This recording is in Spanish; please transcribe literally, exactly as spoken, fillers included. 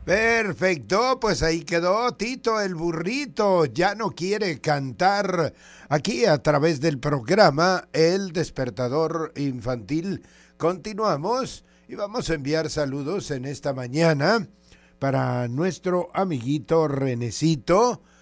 Perfecto, pues ahí quedó Tito el burrito, ya no quiere cantar aquí a través del programa El Despertador Infantil. Continuamos y vamos a enviar saludos en esta mañana para nuestro amiguito Renecito.